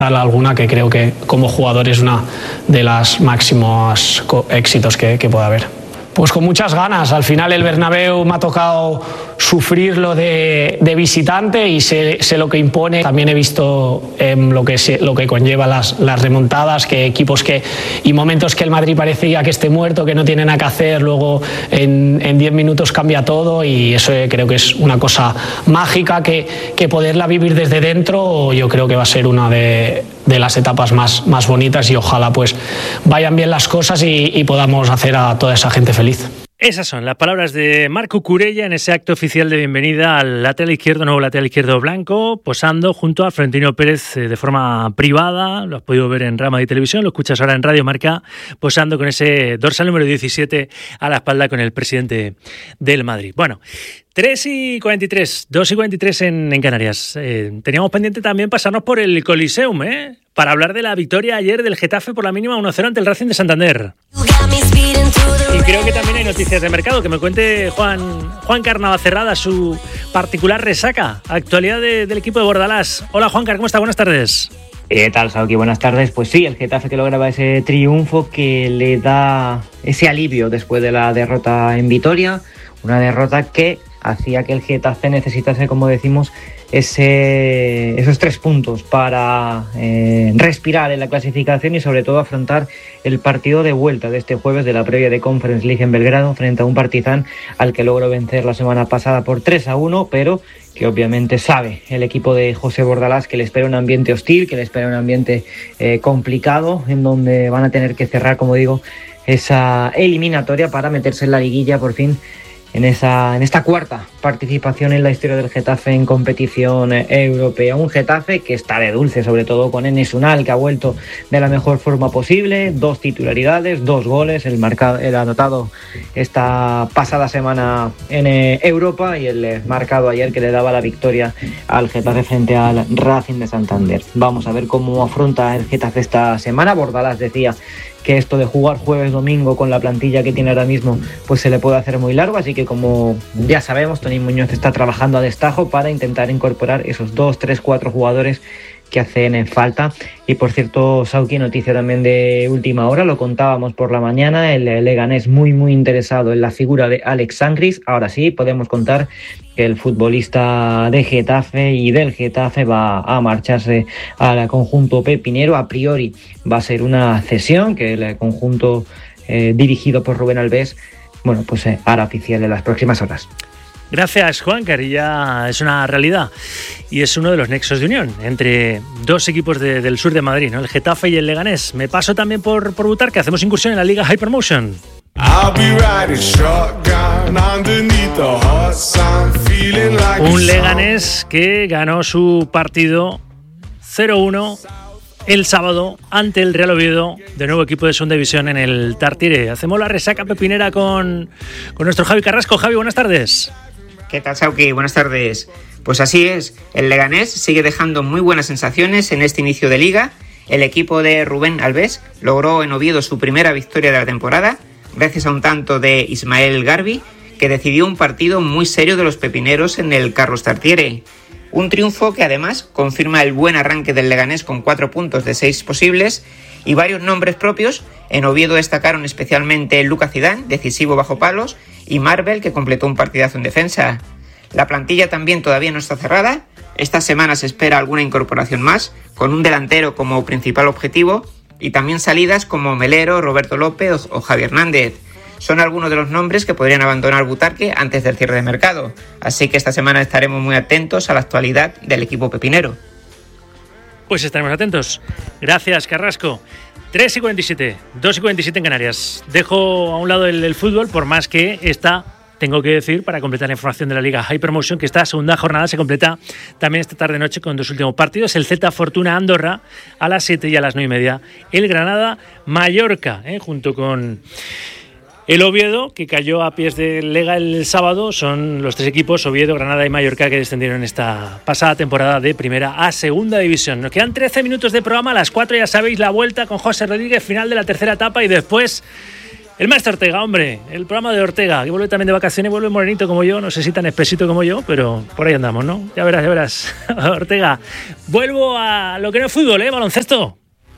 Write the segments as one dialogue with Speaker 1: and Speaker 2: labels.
Speaker 1: Alguna que creo que como jugador es una de las máximos éxitos que pueda haber. Pues con muchas ganas. Al final el Bernabéu me ha tocado sufrirlo de visitante y sé lo que impone. También he visto lo que conlleva las remontadas, que equipos y momentos que el Madrid parecía que esté muerto, que no tiene nada que hacer, luego en 10 minutos cambia todo, y eso creo que es una cosa mágica que poderla vivir desde dentro, yo creo que va a ser una de las etapas más bonitas, y ojalá pues vayan bien las cosas y podamos hacer a toda esa gente feliz.
Speaker 2: Esas son las palabras de Marc Cucurella en ese acto oficial de bienvenida al nuevo lateral izquierdo blanco, posando junto a Florentino Pérez de forma privada. Lo has podido ver en Real Madrid Televisión, lo escuchas ahora en Radio Marca, posando con ese dorsal número 17 a la espalda con el presidente del Madrid. Bueno, 3:43, 2:43 en Canarias. Teníamos pendiente también pasarnos por el Coliseum, para hablar de la victoria ayer del Getafe por la mínima 1-0 ante el Racing de Santander. Y creo que también hay noticias de mercado. Que me cuente Juan Carnavacerrada su particular resaca, actualidad del equipo de Bordalás. Hola Juancar, ¿cómo está? Buenas tardes.
Speaker 3: ¿Qué tal, Sauki? Buenas tardes. Pues sí, el Getafe que lograba ese triunfo que le da ese alivio después de la derrota en Vitoria. Una derrota que hacía que el Getafe necesitase, como decimos, esos 3 puntos para respirar en la clasificación y sobre todo afrontar el partido de vuelta de este jueves de la previa de Conference League en Belgrado frente a un Partizan al que logró vencer la semana pasada por 3-1, pero que obviamente sabe el equipo de José Bordalás que le espera un ambiente hostil, que le espera un ambiente complicado, en donde van a tener que cerrar, como digo, esa eliminatoria para meterse en la liguilla por fin en esta cuarta participación en la historia del Getafe en competición europea. Un Getafe que está de dulce, sobre todo con Enes Unal, que ha vuelto de la mejor forma posible, 2 titularidades, 2 goles, el anotado esta pasada semana en Europa y el marcado ayer que le daba la victoria al Getafe frente al Racing de Santander. Vamos a ver cómo afronta el Getafe esta semana. Bordalás decía que esto de jugar jueves-domingo con la plantilla que tiene ahora mismo pues se le puede hacer muy largo, así que como ya sabemos, Toni Muñoz está trabajando a destajo para intentar incorporar esos 2, 3, 4 jugadores que hacen en falta. Y por cierto, Sauki, noticia también de última hora, lo contábamos por la mañana, el Leganés muy interesado en la figura de Alex Sangris. Ahora sí, podemos contar que el futbolista de Getafe y del Getafe va a marcharse al conjunto pepinero. A priori va a ser una cesión que el conjunto dirigido por Rubén Albés pues hará oficial en las próximas horas.
Speaker 2: Gracias, Juancar, y ya es una realidad y es uno de los nexos de unión entre 2 equipos del sur de Madrid, ¿no? El Getafe y el Leganés. Me paso también por Butarque, hacemos incursión en la Liga Hypermotion. Un Leganés que ganó su partido 0-1 el sábado ante el Real Oviedo, de nuevo equipo de segunda división en el Tartiere. Hacemos la resaca pepinera con nuestro Javi Carrasco. Javi, buenas tardes.
Speaker 4: ¿Qué tal, Sauki? Buenas tardes. Pues así es, el Leganés sigue dejando muy buenas sensaciones en este inicio de liga. El equipo de Rubén Albés logró en Oviedo su primera victoria de la temporada, gracias a un tanto de Ismael Garbi, que decidió un partido muy serio de los pepineros en el Carlos Tartiere. Un triunfo que además confirma el buen arranque del Leganés con 4 puntos de 6 posibles y varios nombres propios. En Oviedo destacaron especialmente Lucas Zidane, decisivo bajo palos, y Marvel, que completó un partidazo en defensa. La plantilla también todavía no está cerrada. Esta semana se espera alguna incorporación más, con un delantero como principal objetivo, y también salidas como Melero, Roberto López o Javi Hernández. Son algunos de los nombres que podrían abandonar Butarque antes del cierre de mercado, así que esta semana estaremos muy atentos a la actualidad del equipo pepinero.
Speaker 2: Pues estaremos atentos. Gracias, Carrasco. 3:47, 2:47 en Canarias. Dejo a un lado el fútbol, por más que tengo que decir, para completar la información de la Liga Hypermotion, que esta segunda jornada se completa también esta tarde-noche con 2 últimos partidos. El Celta Fortuna Andorra a las 7 y a las 9:30. El Granada Mallorca, junto con el Oviedo, que cayó a pies del Lega el sábado. Son los 3 equipos, Oviedo, Granada y Mallorca, que descendieron esta pasada temporada de primera a segunda división. Nos quedan 13 minutos de programa. A las 4 ya sabéis la vuelta con José Rodríguez, final de la tercera etapa, y después El maestro Ortega, hombre, el programa de Ortega, que vuelve también de vacaciones, vuelve morenito como yo, no sé si tan espesito como yo, pero por ahí andamos, ¿no? Ya verás. Ortega, vuelvo a lo que no es fútbol, baloncesto.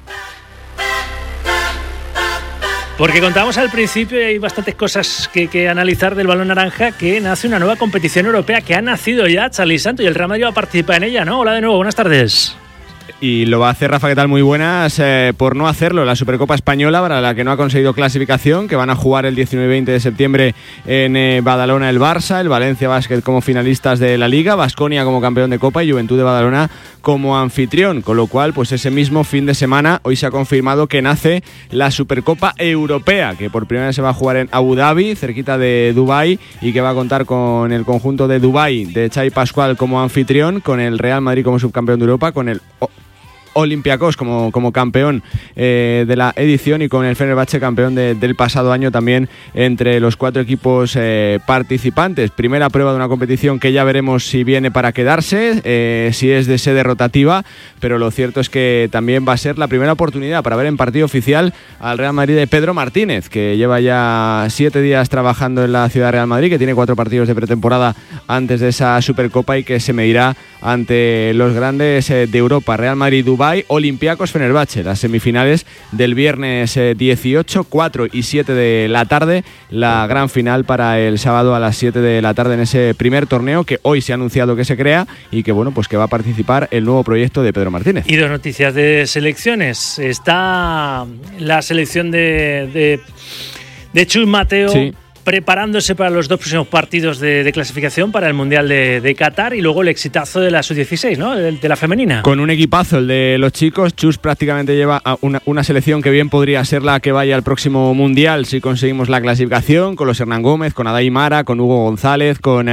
Speaker 2: Porque contábamos al principio y hay bastantes cosas que analizar del balón naranja, que nace una nueva competición europea que ha nacido ya, Charly Santo, y el Real Madrid va a participar en ella, ¿no? Hola de nuevo, buenas tardes.
Speaker 5: Y lo va a hacer, Rafa, ¿qué tal? Muy buenas. Por no hacerlo, la Supercopa Española, para la que no ha conseguido clasificación, que van a jugar el 19 y 20 de septiembre en Badalona el Barça, el Valencia Basket como finalistas de la Liga, Baskonia como campeón de Copa y Juventud de Badalona como anfitrión, con lo cual, pues ese mismo fin de semana, hoy se ha confirmado que nace la Supercopa Europea, que por primera vez se va a jugar en Abu Dhabi, cerquita de Dubái, y que va a contar con el conjunto de Dubái, de Xavi Pascual como anfitrión, con el Real Madrid como subcampeón de Europa, con el Olympiacos como campeón de la edición y con el Fenerbahce campeón del pasado año también entre los 4 equipos participantes. Primera prueba de una competición que ya veremos si viene para quedarse, si es de sede rotativa, pero lo cierto es que también va a ser la primera oportunidad para ver en partido oficial al Real Madrid de Pedro Martínez, que lleva ya 7 días trabajando en la ciudad de Real Madrid, que tiene 4 partidos de pretemporada antes de esa Supercopa y que se medirá ante los grandes de Europa, Real Madrid, Dubái, Olympiacos, Fenerbahce, las semifinales del viernes 18, 4 y 7 de la tarde, la gran final para el sábado a las 7 de la tarde en ese primer torneo que hoy se ha anunciado que se crea y que bueno, pues que va a participar el nuevo proyecto de Pedro Martínez.
Speaker 2: Y 2 noticias de selecciones. Está la selección de Chus Mateo. Sí. Preparándose para los 2 próximos partidos de clasificación para el Mundial de Qatar y luego el exitazo de la Sub-16, ¿no? De la femenina.
Speaker 5: Con un equipazo el de los chicos, Chus prácticamente lleva a una selección que bien podría ser la que vaya al próximo Mundial si conseguimos la clasificación, con los Hernán Gómez, con Adai Mara, con Hugo González, con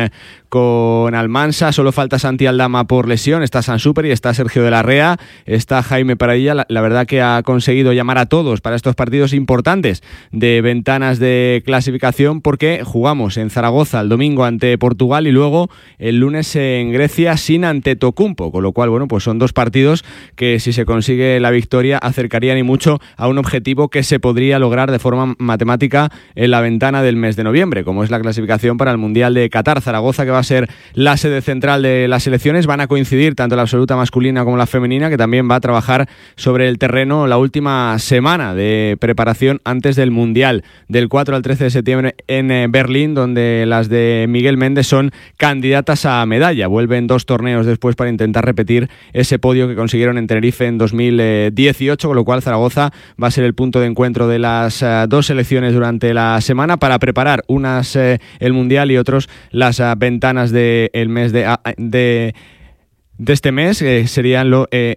Speaker 5: Almansa, solo falta Santi Aldama por lesión, está Sansuper y está Sergio de la Rea, está Jaime Paradilla. La verdad que ha conseguido llamar a todos para estos partidos importantes de ventanas de clasificación, porque jugamos en Zaragoza el domingo ante Portugal y luego el lunes en Grecia sin Antetokounmpo, con lo cual, bueno, pues son 2 partidos que si se consigue la victoria acercarían y mucho a un objetivo que se podría lograr de forma matemática en la ventana del mes de noviembre, como es la clasificación para el Mundial de Qatar. Zaragoza, que va a ser la sede central de las selecciones, van a coincidir tanto la absoluta masculina como la femenina, que también va a trabajar sobre el terreno la última semana de preparación antes del Mundial, del 4 al 13 de septiembre en Berlín, donde las de Miguel Méndez son candidatas a medalla. Vuelven 2 torneos después para intentar repetir ese podio que consiguieron en Tenerife en 2018, con lo cual Zaragoza va a ser el punto de encuentro de las 2 selecciones durante la semana para preparar unas el Mundial y otros las ventanas del mes de este mes, serían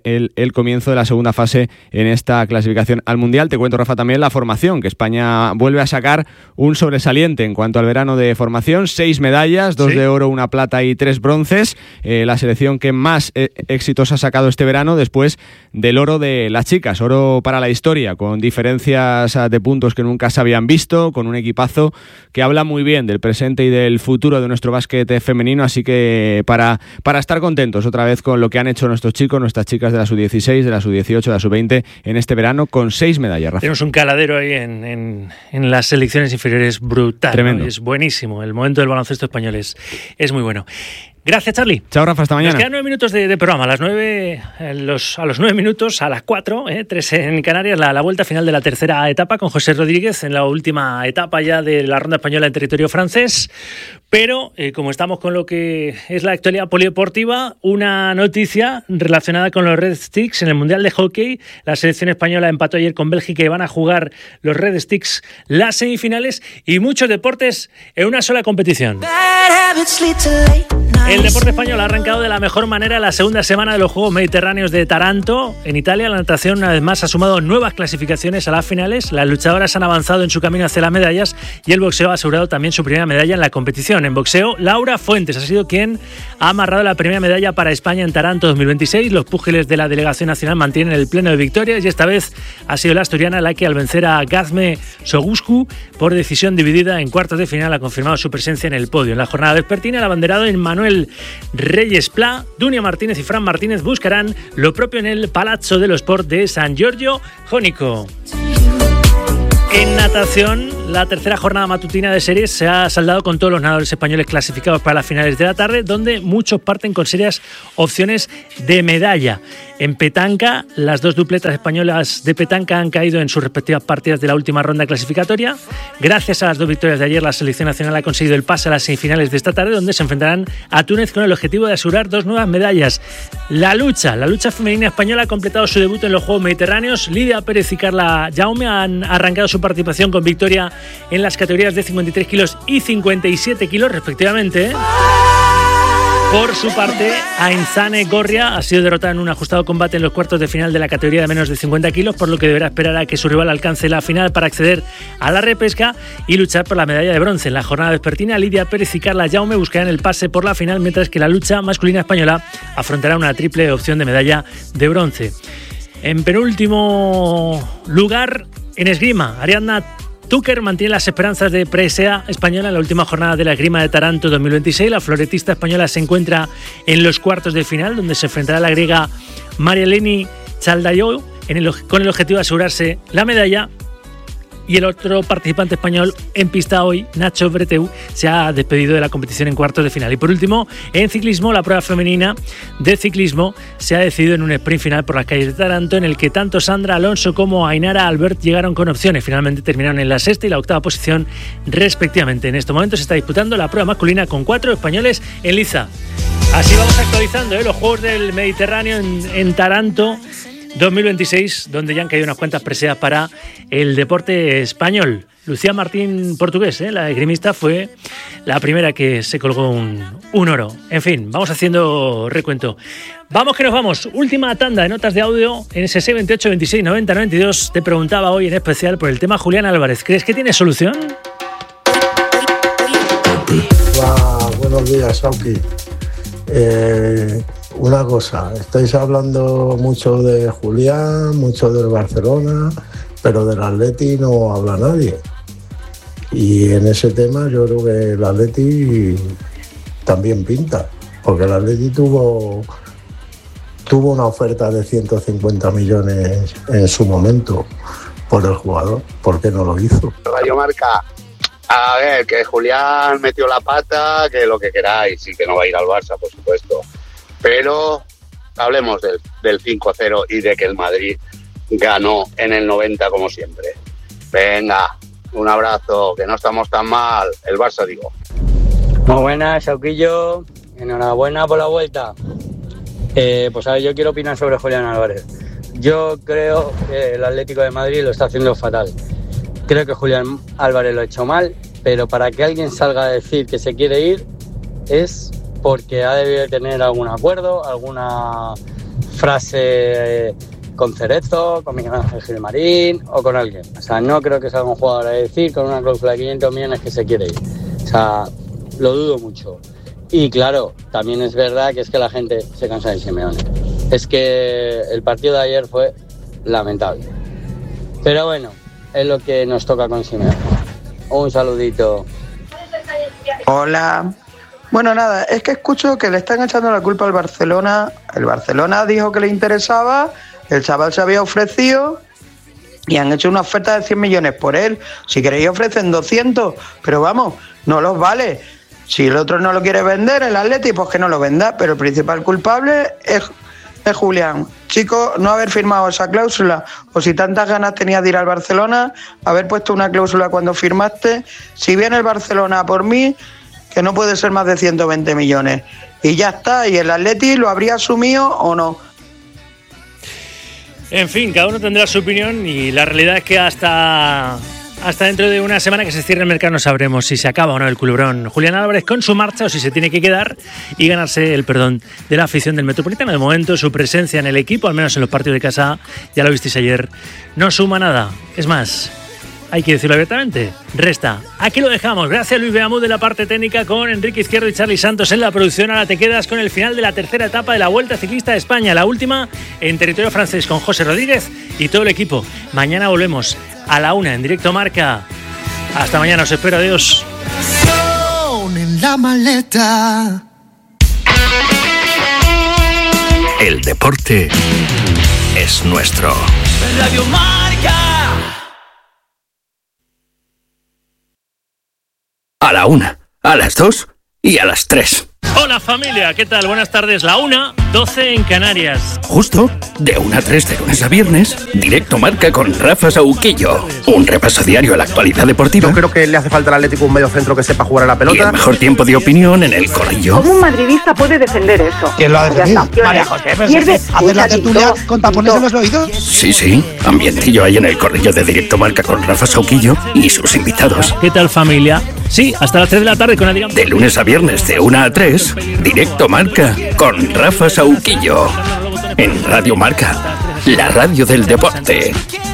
Speaker 5: el comienzo de la segunda fase en esta clasificación al Mundial. Te cuento, Rafa, también la formación, que España vuelve a sacar un sobresaliente en cuanto al verano de formación, 6 medallas, 2 de oro, 1 plata y 3 bronces, la selección que más éxitos ha sacado este verano después del oro de las chicas, oro para la historia, con diferencias de puntos que nunca se habían visto, con un equipazo que habla muy bien del presente y del futuro de nuestro básquet femenino, así que para estar contentos otra vez con lo que han hecho nuestros chicos, nuestras chicas de la Sub-16, de la Sub-18, de la Sub-20 en este verano, con 6 medallas, Rafa.
Speaker 2: Tenemos un caladero ahí en las selecciones inferiores brutal.
Speaker 5: Tremendo.
Speaker 2: ¿No? Es buenísimo. El momento del baloncesto español es muy bueno. Gracias, Charly.
Speaker 5: Chao, Rafa, hasta mañana.
Speaker 2: Nos quedan 9 minutos de programa. A las 9, a los 9 minutos, a las 4, 3 en Canarias, la vuelta final de la tercera etapa con José Rodríguez en la última etapa ya de la ronda española en territorio francés. Pero, como estamos con lo que es la actualidad polideportiva, una noticia relacionada con los Red Sticks en el Mundial de Hockey. La selección española empató ayer con Bélgica y van a jugar los Red Sticks las semifinales y muchos deportes en una sola competición. El deporte español ha arrancado de la mejor manera la segunda semana de los Juegos Mediterráneos de Taranto. En Italia, la natación una vez más ha sumado nuevas clasificaciones a las finales. Las luchadoras han avanzado en su camino hacia las medallas y el boxeo ha asegurado también su primera medalla en la competición. En boxeo, Laura Fuentes ha sido quien ha amarrado la primera medalla para España en Taranto 2026. Los púgiles de la delegación nacional mantienen el pleno de victorias y esta vez ha sido la asturiana la que, al vencer a Gazme Soguscu por decisión dividida en cuartos de final, ha confirmado su presencia en el podio. En la jornada vespertina, el abanderado Manuel Reyes Pla, Dunia Martínez y Fran Martínez buscarán lo propio en el Palazzo dello Sport de San Giorgio Jónico. En natación, la tercera jornada matutina de series se ha saldado con todos los nadadores españoles clasificados para las finales de la tarde, donde muchos parten con serias opciones de medalla. En petanca, las dos dupletas españolas de petanca han caído en sus respectivas partidas de la última ronda clasificatoria. Gracias a las dos victorias de ayer, la selección nacional ha conseguido el pase a las semifinales de esta tarde, donde se enfrentarán a Túnez con el objetivo de asegurar 2 nuevas medallas. La lucha femenina española ha completado su debut en los Juegos Mediterráneos. Lidia Pérez y Carla Jaume han arrancado su participación con victoria en las categorías de 53 kilos y 57 kilos respectivamente. Por su parte, Ainzane Gorria ha sido derrotada en un ajustado combate en los cuartos de final de la categoría de menos de 50 kilos, por lo que deberá esperar a que su rival alcance la final para acceder a la repesca y luchar por la medalla de bronce. En la jornada vespertina, Lidia Pérez y Carla Jaume buscarán el pase por la final, mientras que la lucha masculina española afrontará una triple opción de medalla de bronce. En penúltimo lugar, en esgrima, Ariadna Tucker mantiene las esperanzas de presea española en la última jornada de la esgrima de Taranto 2026. La floretista española se encuentra en los cuartos de final, donde se enfrentará a la griega Marieleni Chaldayou con el objetivo de asegurarse la medalla. Y el otro participante español en pista hoy, Nacho Breteu, se ha despedido de la competición en cuartos de final. Y por último, en ciclismo, la prueba femenina de ciclismo se ha decidido en un sprint final por las calles de Taranto, en el que tanto Sandra Alonso como Ainara Albert llegaron con opciones. Finalmente terminaron en la 6ª y la 8ª posición respectivamente. En estos momentos se está disputando la prueba masculina con 4 españoles en liza. Así vamos actualizando los Juegos del Mediterráneo en Taranto 2026, donde ya han caído unas cuantas preseas para el deporte español. Lucía Martín Portugués, la esgrimista, fue la primera que se colgó un oro. En fin, vamos haciendo recuento. Vamos que nos vamos. Última tanda de notas de audio en ese 628 26 90 92. Te preguntaba hoy en especial por el tema Julián Álvarez. ¿Crees que tiene solución?
Speaker 6: Buenos días, Sauki. Una cosa, estáis hablando mucho de Julián, mucho del Barcelona, pero del Atleti no habla nadie. Y en ese tema yo creo que el Atleti también pinta, porque el Atleti tuvo una oferta de 150 millones en su momento por el jugador. ¿Por qué no lo hizo?
Speaker 7: Radio Marca, a ver, que Julián metió la pata, que lo que queráis, y que no va a ir al Barça, por supuesto. Pero hablemos del 5-0 y de que el Madrid ganó en el 90 como siempre. Venga, un abrazo, que no estamos tan mal. El Barça, digo.
Speaker 8: Muy buenas, Sauquillo. Enhorabuena por la vuelta. Pues a ver, yo quiero opinar sobre Julián Álvarez. Yo creo que el Atlético de Madrid lo está haciendo fatal. Creo que Julián Álvarez lo ha hecho mal, pero para que alguien salga a decir que se quiere ir es porque ha debido tener algún acuerdo, alguna frase con Cerezo, con Miguel Ángel Gilmarín o con alguien. O sea, no creo que salga un jugador a decir con una cláusula de 500 millones que se quiere ir. O sea, lo dudo mucho. Y claro, también es verdad que es que la gente se cansa de Simeone. Es que el partido de ayer fue lamentable. Pero bueno, es lo que nos toca con Simeone. Un saludito.
Speaker 9: Hola. Bueno, nada, es que escucho que le están echando la culpa al Barcelona. El Barcelona dijo que le interesaba, el chaval se había ofrecido y han hecho una oferta de 100 millones por él. Si queréis ofrecen 200, pero vamos, no los vale. Si el otro no lo quiere vender, el Atleti, pues que no lo venda, pero el principal culpable es Julián. Chico, no haber firmado esa cláusula, o si tantas ganas tenías de ir al Barcelona, haber puesto una cláusula cuando firmaste. Si viene el Barcelona por mí, que no puede ser más de 120 millones. Y ya está, y el Atleti lo habría asumido o no.
Speaker 2: En fin, cada uno tendrá su opinión y la realidad es que hasta dentro de una semana que se cierre el mercado no sabremos si se acaba o no el culebrón Julián Álvarez con su marcha o si se tiene que quedar y ganarse el perdón de la afición del Metropolitano. De momento su presencia en el equipo, al menos en los partidos de casa, ya lo visteis ayer, no suma nada. Es más, hay que decirlo abiertamente, resta. Aquí lo dejamos. Gracias Luis Beamud de la parte técnica, con Enrique Izquierdo y Charly Santos en la producción. Ahora te quedas con el final de la tercera etapa de la Vuelta Ciclista de España, la última en territorio francés, con José Rodríguez y todo el equipo. Mañana volvemos a la 1 en directo Marca. Hasta mañana, os espero, adiós.
Speaker 10: En la maleta.
Speaker 11: El deporte es nuestro.
Speaker 10: Radio Marca.
Speaker 11: A la 1, a las 2 y a las 3.
Speaker 2: Hola familia, ¿qué tal? Buenas tardes. La 1:12 en Canarias.
Speaker 11: Justo, de 1 a 3 de lunes a viernes, Directo Marca con Rafa Sauquillo. Un repaso diario a la actualidad deportiva.
Speaker 12: Yo creo que le hace falta al Atlético un medio centro que sepa jugar a la pelota.
Speaker 11: Y el mejor tiempo de opinión en el corrillo.
Speaker 13: ¿Cómo un madridista puede defender eso?
Speaker 12: ¿Quién lo ha defendido?
Speaker 13: María José, ¿hacer
Speaker 12: la tertulia con tapones en los oídos?
Speaker 11: Sí, ambientillo ahí en el corrillo de Directo Marca con Rafa Sauquillo y sus invitados.
Speaker 2: ¿Qué tal familia? Sí, hasta las 3 de la tarde con Adrián.
Speaker 11: De lunes a viernes de 1 a 3, Directo Marca con Rafa Sauquillo. En Radio Marca, la radio del deporte.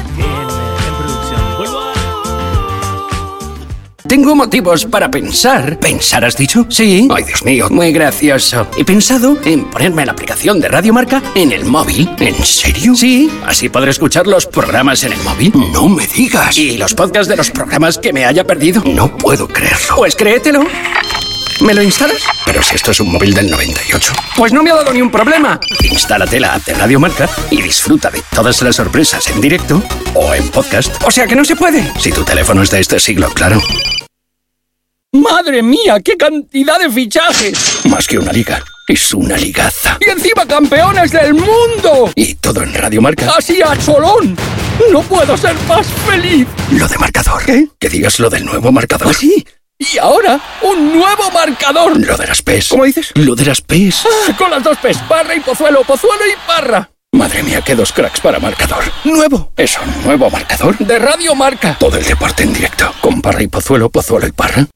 Speaker 11: Tengo motivos para pensar. ¿Pensar has dicho? Sí. Ay, Dios mío, muy gracioso. He pensado en ponerme la aplicación de Radio Marca en el móvil. ¿En serio? Sí. Así podré escuchar los programas en el móvil. No me digas. ¿Y los podcasts de los programas que me haya perdido? No puedo creerlo. Pues créetelo. ¿Me lo instalas? Pero si esto es un móvil del 98. Pues no me ha dado ni un problema. Instálate la app de Radio Marca y disfruta de todas las sorpresas en directo o en podcast. O sea que no se puede. Si tu teléfono es de este siglo, claro. ¡Madre mía! ¡Qué cantidad de fichajes! Más que una liga, es una ligaza. ¡Y encima campeones del mundo! Y todo en Radio Marca. ¡Así a cholón! ¡No puedo ser más feliz! Lo de marcador. ¿Qué? Que digas lo del nuevo marcador. ¿Ah, sí? Y ahora, un nuevo marcador. Lo de las P's. ¿Cómo dices? Lo de las P's. Con las 2 P's. Parra y Pozuelo. Pozuelo y Parra. Madre mía, qué 2 cracks para marcador. Nuevo. Es un nuevo marcador de Radio Marca. Todo el deporte en directo. Con Parra y Pozuelo, Pozuelo y Parra.